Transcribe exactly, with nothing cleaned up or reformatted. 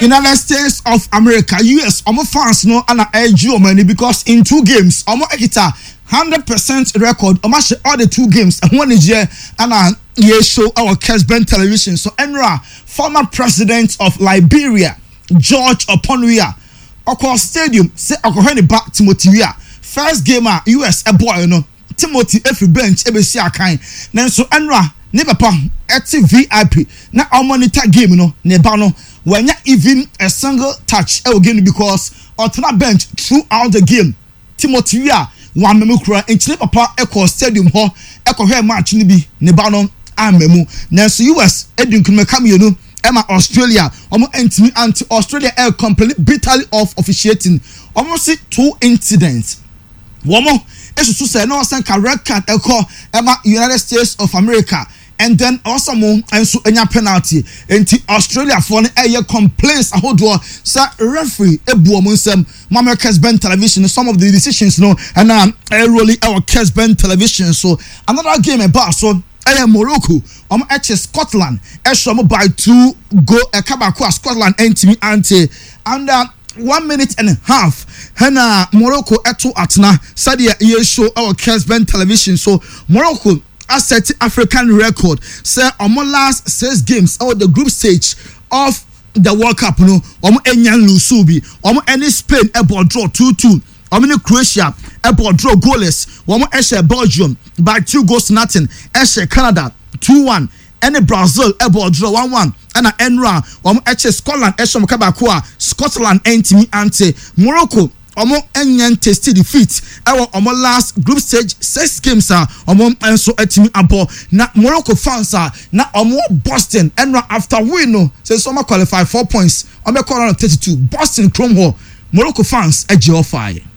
United States of America, U S, omo fans no ana eju omani because in two games, omo ekita one hundred percent record, omo share all the two games, and one is here, ana ye show our Kesben television. So Enra, former president of Liberia, George Oponwia, Oko Stadium, say Oko Henny back Timothy Weah. First game, U S a boy, you know, Timothy every bench, every see a kind. Then so Enra, never pa, eti V I P, na our monitor game, you know, nebano. When you even a single touch again because alternate bench throughout the game. Timothy Weah one memukura in Chile Papa Echo Stadium ho Echo hair match ni bi nebano amemu. Nancy U S Edwin Kumekam you know Emma Australia omo entimi anti Australia air completely bitterly off officiating. Almost see two incidents. Womo esusu say no san ka red card Echo Emma United States of America. And then also mo and so any penalty enti Australia for a complaints ahodo sa referee ebu omonsem Mama Kesben television some of the decisions no and um really our Kesben television. So another game about so eh Morocco um H Scotland e by two go e kabako Scotland entimi ante and uh, one minute and a half hena Morocco eto atna sadia ye show our Kesben television. So Morocco set African record say on last six games or the group stage of the World Cup no omo enyan lusubi omo any Spain ebo draw two two omo ni Croatia ebo draw goalless omo eshe Belgium by two goals to nothing eshe Canada two one any Brazil ebo draw one one and enra omo eshe Scotland eshe mkabako Scotland entimi ante Morocco omo enyan tasty defeat our omo last group stage six games are omo enso etimi abo na Morocco fans are na omo Boston and after win no say some qualify four points omo call on thirty-two Boston Chrome Morocco fans edge off fire.